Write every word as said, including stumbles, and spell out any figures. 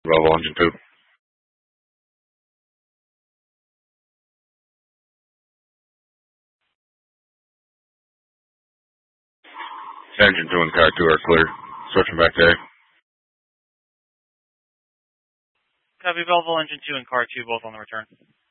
Bravo engine two. Engine two and car two are clear. Switching back to A. Copy, Belleville, engine two and car two, both on the return.